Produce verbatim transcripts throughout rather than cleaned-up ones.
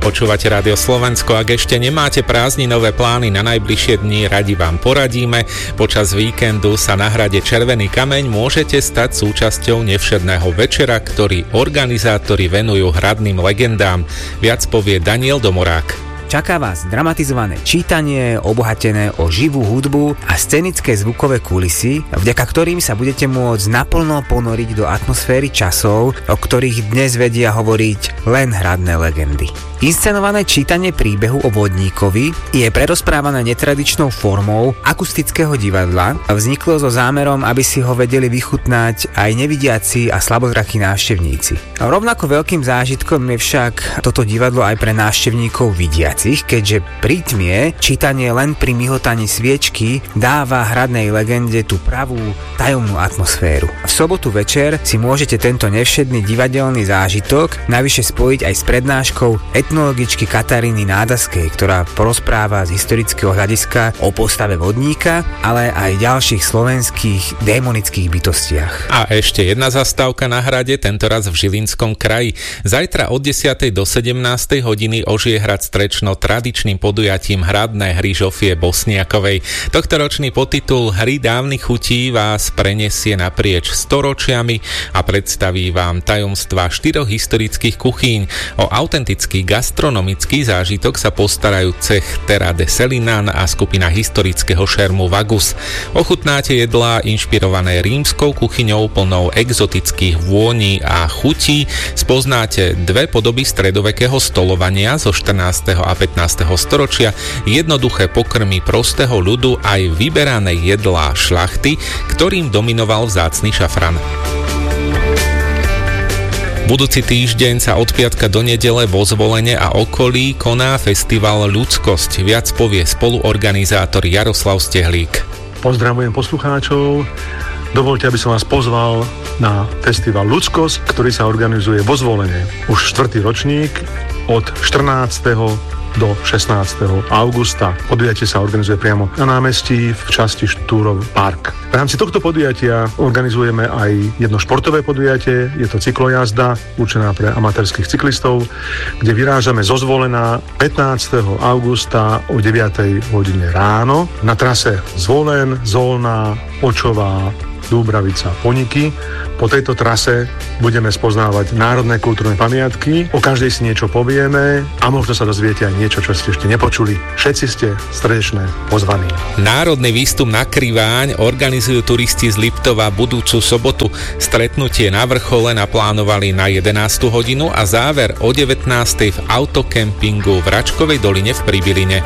Počúvate Rádio Slovensko. Ak ešte nemáte prázdninové plány na najbližšie dni, radi vám poradíme. Počas víkendu sa na hrade Červený kameň môžete stať súčasťou nevšedného večera, ktorý organizátori venujú hradným legendám. Viac povie Daniel Domorák. Čaká vás dramatizované čítanie, obohatené o živú hudbu a scenické zvukové kulisy, vďaka ktorým sa budete môcť naplno ponoriť do atmosféry časov, o ktorých dnes vedia hovoriť len hradné legendy. Inscenované čítanie príbehu o vodníkovi je prerozprávané netradičnou formou akustického divadla a vzniklo so zámerom, aby si ho vedeli vychutnať aj nevidiaci a slabozrakí návštevníci. A rovnako veľkým zážitkom je však toto divadlo aj pre návštevníkov vidiacich, keďže pri tmie čítanie len pri mihotaní sviečky dáva hradnej legende tú pravú tajomnú atmosféru. V sobotu večer si môžete tento nevšedný divadelný zážitok navyše spojiť aj s prednáškou etnologičky Kataríny Nádaskej, ktorá porozpráva z historického hľadiska o postave vodníka, ale aj ďalších slovenských démonických bytostiach. A ešte jedna zastávka na hrade, tentoraz v Žilinskom kraji. Zajtra od desiatej do sedemnástej hodiny ožije hrad Strečno tradičným podujatím hradné hry Žofie Bosniakovej. Tohtoročný podtitul Hry dávnych chutí vás prenesie naprieč storočiami a predstaví vám tajomstvá štyroch historických kuchýň. O autentický gastronomický zážitok sa postarajú cech Terra de Selinán a skupina historického šermu Vagus. Ochutnáte jedlá inšpirované rímskou kuchyňou plnou exotických vôní a chutí. Spoznáte dve podoby stredovekého stolovania zo štrnásteho a pätnásteho storočia, jednoduché pokrmy prostého ľudu aj vyberané jedlá šlachty, ktorým dominoval vzácny šafran. Budúci týždeň sa od piatka do nedele vo Zvolene a okolí koná festival Ľudskosť. Viac povie spoluorganizátor Jaroslav Stehlík. Pozdravujem poslucháčov. Dovoľte, aby som vás pozval na festival Ľudskosť, ktorý sa organizuje vo Zvolene. Už štvrtý ročník od štrnásteho do šestnásteho augusta. Podujatie sa organizuje priamo na námestí v časti Štúrov park. V rámci tohto podujatia organizujeme aj jedno športové podujatie, je to cyklojazda určená pre amatérskych cyklistov, kde vyrážame zo Zvolena pätnásteho augusta o deviatej hodine ráno na trase Zvolen, Zolná, Očová, Dúbravica, Poniky. Po tejto trase budeme spoznávať národné kultúrne pamiatky, o každej si niečo povieme a možno sa dozviete aj niečo, čo ste ešte nepočuli. Všetci ste srdečne pozvaní. Národný výstup na Kriváň organizujú turisti z Liptova budúcu sobotu. Stretnutie na vrchole naplánovali na jedenástu hodinu a záver o devätnástej v autokempingu v Račkovej doline v Pribiline.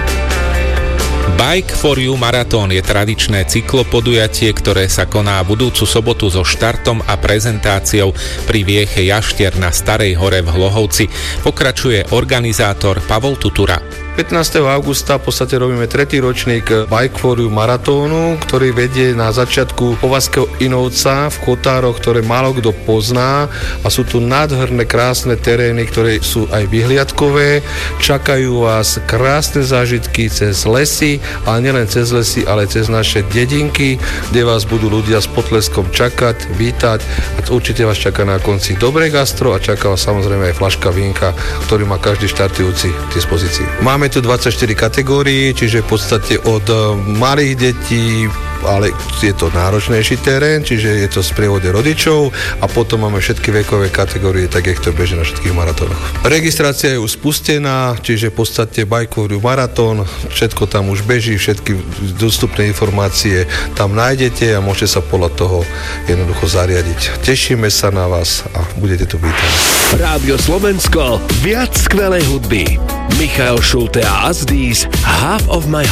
Bike for You Maratón je tradičné cyklopodujatie, ktoré sa koná budúcu sobotu so štartom a prezentáciou pri Vieche Jaštier na Starej hore v Hlohovci. Pokračuje organizátor Pavol Tutura. pätnásteho augusta v podstate robíme tretí ročník Bike for You maratónu, ktorý vedie na začiatku Povazského Inovca v Kotároch, ktoré málo kto pozná a sú tu nádherné krásne terény, ktoré sú aj vyhliadkové. Čakajú vás krásne zážitky cez lesy, ale nielen cez lesy, ale cez naše dedinky, kde vás budú ľudia s potleskom čakať, vítať a určite vás čaká na konci dobré gastro a čaká vás samozrejme aj fľaška vínka, ktorý má každý štartujúci k dispozícii. Máme tu dvadsaťštyri kategórií, čiže v podstate od malých detí, ale je to náročnejší terén, čiže je to v sprievode rodičov a potom máme všetky vekové kategórie, tak jak to beží na všetkých maratónoch. Registrácia je už spustená, čiže v podstate Bike for You maratón, všetko tam už beží, všetky dostupné informácie tam nájdete a môžete sa podľa toho jednoducho zariadiť. Tešíme sa na vás a budete tu vítaní. Rádio Slovensko, viac skvelej hudby. Michael Schulte a Azdís, Half of My